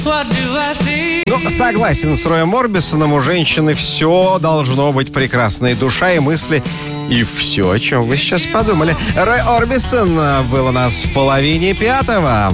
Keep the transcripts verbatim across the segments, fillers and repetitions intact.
Ну, согласен с Роем Орбисоном, у женщины все должно быть прекрасно. И душа, и мысли, и все, о чем вы сейчас подумали. Рой Орбисон был у нас в половине пятого.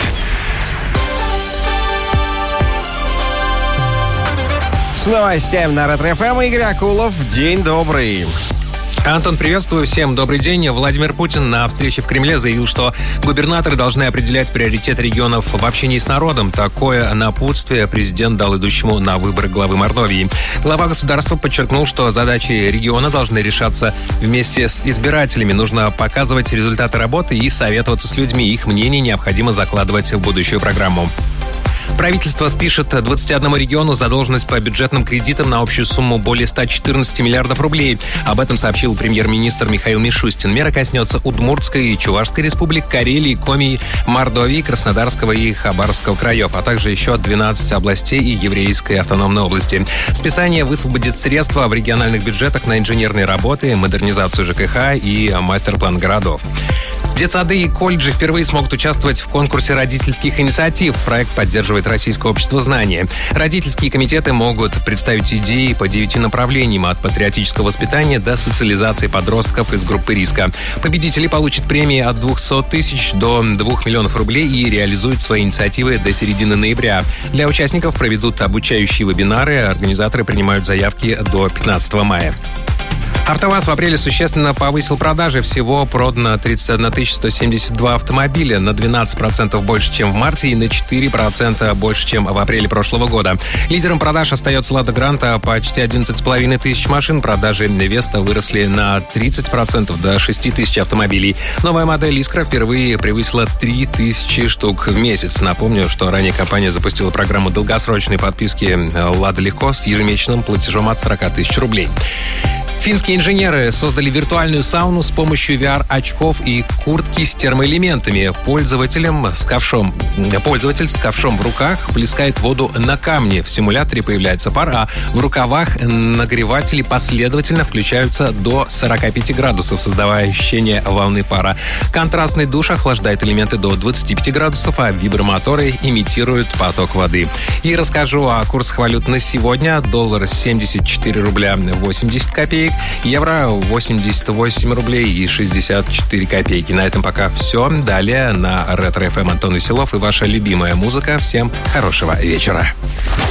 С новостями на Ретро-ФМ Игорь Акулов. День добрый. Антон, приветствую. Всем добрый день. Владимир Путин на встрече в Кремле заявил, что губернаторы должны определять приоритеты регионов в общении с народом. Такое напутствие президент дал идущему на выборы главы Мордовии. Глава государства подчеркнул, что задачи региона должны решаться вместе с избирателями. Нужно показывать результаты работы и советоваться с людьми. Их мнение необходимо закладывать в будущую программу. Правительство спишет двадцати одному региону задолженность по бюджетным кредитам на общую сумму более ста четырнадцати миллиардов рублей. Об этом сообщил премьер-министр Михаил Мишустин. Мера коснется Удмуртской и Чувашской республик, Карелии, Коми, Мордовии, Краснодарского и Хабаровского краев, а также еще двенадцати областей и Еврейской автономной области. Списание высвободит средства в региональных бюджетах на инженерные работы, модернизацию ЖКХ и мастер-план городов. Детсады и колледжи впервые смогут участвовать в конкурсе родительских инициатив. Проект поддерживает Российское общество знания. Родительские комитеты могут представить идеи по девяти направлениям: от патриотического воспитания до социализации подростков из группы риска. Победители получат премии от двухсот тысяч до двух миллионов рублей и реализуют свои инициативы до середины ноября. Для участников проведут обучающие вебинары. Организаторы принимают заявки до пятнадцатого мая. АвтоВАЗ в апреле существенно повысил продажи. Всего продано тридцать одна тысяча сто семьдесят два автомобиля, на двенадцать процентов больше, чем в марте, и на четыре процента больше, чем в апреле прошлого года. Лидером продаж остается «Лада Гранта», почти одиннадцать с половиной тысяч машин. Продажи «Веста» выросли на тридцать процентов, до шести тысяч автомобилей. Новая модель «Искра» впервые превысила три тысячи штук в месяц. Напомню, что ранее компания запустила программу долгосрочной подписки «Лада Легко» с ежемесячным платежом от сорока тысяч рублей. Финские инженеры создали виртуальную сауну с помощью ви ар-очков и куртки с термоэлементами. Пользователям с ковшом, пользователь с ковшом в руках плескает воду на камне. В симуляторе появляется пар, а в рукавах нагреватели последовательно включаются до сорока пяти градусов, создавая ощущение волны пара. Контрастный душ охлаждает элементы до двадцати пяти градусов, а вибромоторы имитируют поток воды. И расскажу о курсах валют на сегодня. Доллар семьдесят четыре рубля восемьдесят копеек. Евро восемьдесят восемь рублей и шестьдесят четыре копейки. На этом пока все. Далее на Ретро-ФМ Антон Веселов и ваша любимая музыка. Всем хорошего вечера.